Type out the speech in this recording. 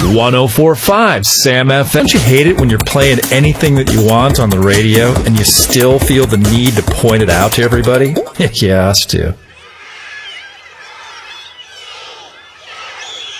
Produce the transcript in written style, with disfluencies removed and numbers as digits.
104.5 Sam FM. Don't you hate it when you're playing anything that you want on the radio and you still feel the need to point it out to everybody? Yeah, us too.